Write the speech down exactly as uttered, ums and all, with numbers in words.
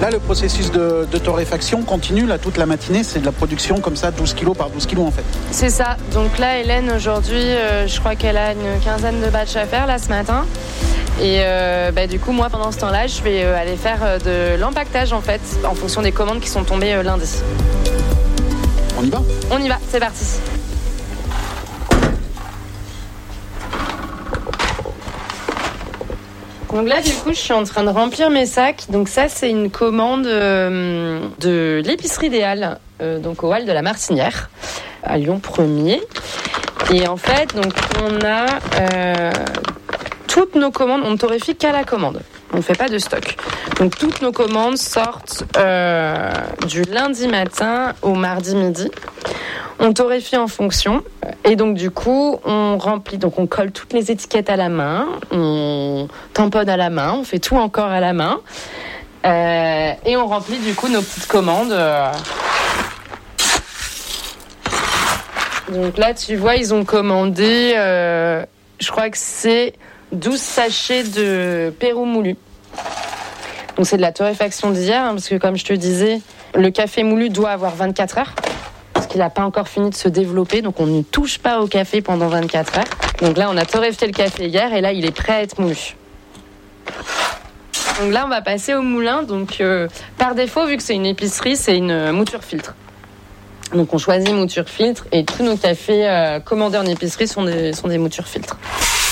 Là, le processus de, de torréfaction continue là, toute la matinée. C'est de la production comme ça, douze kilos par douze kilos en fait. C'est ça. Donc là, Hélène, aujourd'hui, euh, je crois qu'elle a une quinzaine de batchs à faire là ce matin. Et euh, bah, du coup, moi, pendant ce temps-là, je vais euh, aller faire euh, de l'empaquetage en fait, en fonction des commandes qui sont tombées euh, lundi. On y va ? On y va, c'est parti. Donc là, du coup, je suis en train de remplir mes sacs. Donc ça, c'est une commande euh, de l'épicerie Idéal, euh, donc au hall de la Martinière, à Lyon premier. Et en fait, donc on a euh, toutes nos commandes, on ne torréfie qu'à la commande. On ne fait pas de stock. Donc toutes nos commandes sortent euh, du lundi matin au mardi midi. On torréfie en fonction et donc du coup on remplit, donc on colle toutes les étiquettes à la main, on tamponne à la main, on fait tout encore à la main euh, et on remplit du coup nos petites commandes. Euh. Donc là tu vois ils ont commandé, euh, je crois que c'est douze sachets de Pérou moulu. Donc c'est de la torréfaction d'hier hein, parce que comme je te disais, le café moulu doit avoir vingt-quatre heures. Il n'a pas encore fini de se développer, donc on ne touche pas au café pendant vingt-quatre heures. Donc là, on a torréfié le café hier et là, il est prêt à être moulu. Donc là, on va passer au moulin. Donc euh, par défaut, vu que c'est une épicerie, c'est une mouture filtre. Donc on choisit mouture filtre et tous nos cafés euh, commandés en épicerie sont des, sont des moutures filtres.